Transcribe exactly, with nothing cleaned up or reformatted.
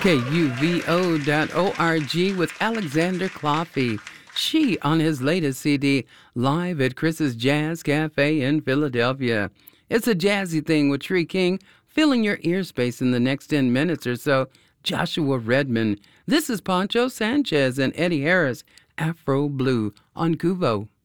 K U V O dot org with Alexander Coffey. She on his latest C D, live at Chris's Jazz Cafe in Philadelphia. It's a jazzy thing with Tree King, filling your ear space in the next ten minutes or so. Joshua Redman. This is Poncho Sanchez and Eddie Harris, Afro Blue on Kuvo.